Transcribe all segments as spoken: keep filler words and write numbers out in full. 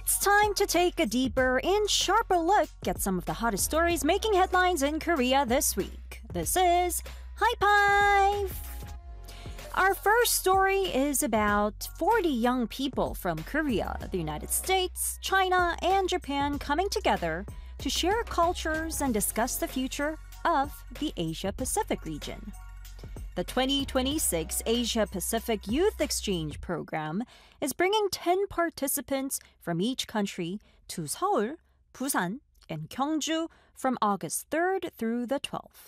It's time to take a deeper and sharper look at some of the hottest stories making headlines in Korea this week. This is Hi Five! Our first story is about forty young people from Korea, the United States, China, and Japan coming together to share cultures and discuss the future of the Asia-Pacific region. The twenty twenty-six Asia-Pacific Youth Exchange Program is bringing ten participants from each country to Seoul, Busan, and Gyeongju from August third through the twelfth.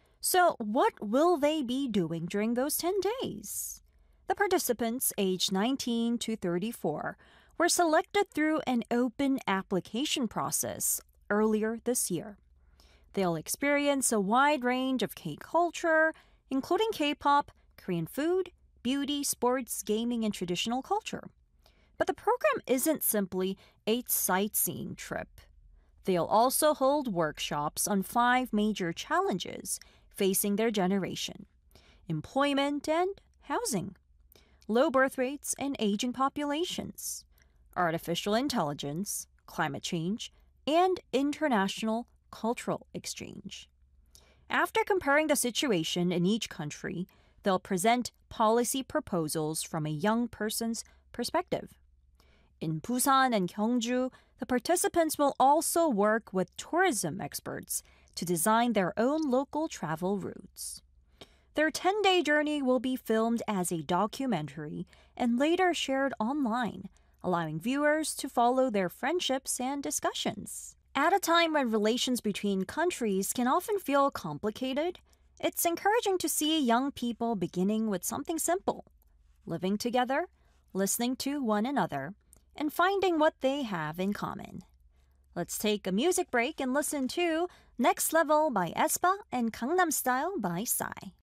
So what will they be doing during those ten days? The participants, aged nineteen to thirty-four, were selected through an open application process earlier this year. They'll experience a wide range of K-culture, including K-pop, Korean food, beauty, sports, gaming, and traditional culture. But the program isn't simply a sightseeing trip. They'll also hold workshops on five major challenges facing their generation: employment and housing, low birth rates and aging populations, artificial intelligence, climate change, and international cultural exchange. After comparing the situation in each country, they'll present policy proposals from a young person's perspective. In Busan and Gyeongju, the participants will also work with tourism experts to design their own local travel routes. Their ten-day journey will be filmed as a documentary and later shared online, allowing viewers to follow their friendships and discussions. At a time when relations between countries can often feel complicated, it's encouraging to see young people beginning with something simple: living together, listening to one another, and finding what they have in common. Let's take a music break and listen to Next Level by aespa and Gangnam Style by Psy.